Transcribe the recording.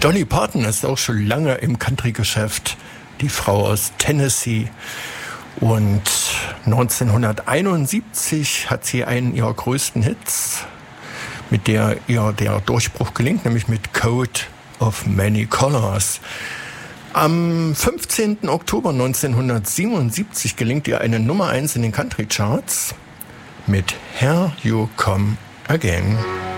Dolly Parton ist auch schon lange im Country-Geschäft, die Frau aus Tennessee. Und 1971 hat sie einen ihrer größten Hits, mit der ihr der Durchbruch gelingt, nämlich mit Coat of Many Colors. Am 15. Oktober 1977 gelingt ihr eine Nummer 1 in den Country Charts mit Here You Come Again.